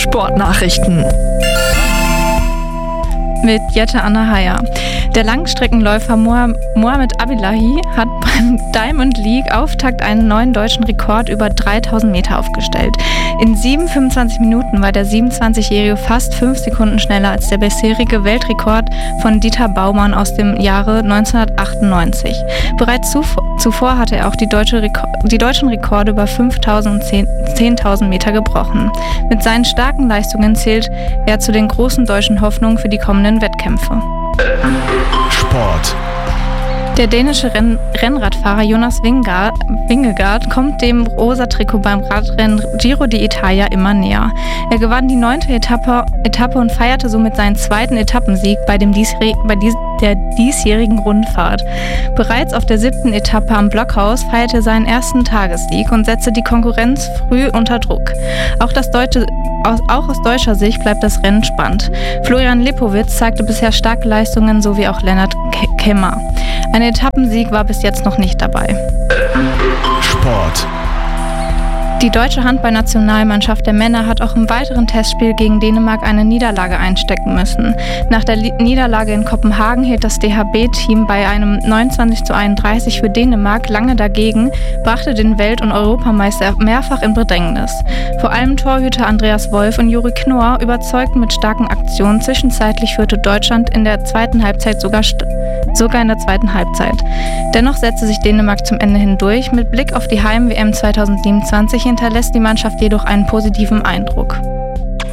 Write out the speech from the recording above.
Sportnachrichten mit Jette Anna Heyer. Der Langstreckenläufer Mohamed Abdullahi hat beim Diamond League Auftakt einen neuen deutschen Rekord über 3000 Meter aufgestellt. In 7,25 Minuten war der 27-Jährige fast 5 Sekunden schneller als der bisherige Weltrekord von Dieter Baumann aus dem Jahre 1998. Bereits zuvor hatte er auch die deutschen Rekorde über 5.000 und 10.000 Meter gebrochen. Mit seinen starken Leistungen zählt er zu den großen deutschen Hoffnungen für die kommenden Wettkämpfe. Sport. Der dänische Rennradfahrer Jonas Vingegaard kommt dem rosa Trikot beim Radrennen Giro d'Italia immer näher. Er gewann die 9. Etappe und feierte somit seinen 2. Etappensieg bei der diesjährigen Rundfahrt. Bereits auf der 7. Etappe am Blockhaus feierte er seinen ersten Tagessieg und setzte die Konkurrenz früh unter Druck. Auch aus deutscher Sicht bleibt das Rennen spannend. Florian Lipowitz zeigte bisher starke Leistungen, sowie auch Lennart Kemmer. Ein Etappensieg war bis jetzt noch nicht dabei. Sport. Die deutsche Handballnationalmannschaft der Männer hat auch im weiteren Testspiel gegen Dänemark eine Niederlage einstecken müssen. Nach der Niederlage in Kopenhagen hielt das DHB-Team bei einem 29:31 für Dänemark lange dagegen, brachte den Welt- und Europameister mehrfach in Bedrängnis. Vor allem Torhüter Andreas Wolf und Juri Knorr überzeugten mit starken Aktionen. Zwischenzeitlich führte Deutschland in der zweiten Halbzeit sogar in der zweiten Halbzeit. Dennoch setzte sich Dänemark zum Ende hin durch. Mit Blick auf die Heim-WM 2027 hinterlässt die Mannschaft jedoch einen positiven Eindruck.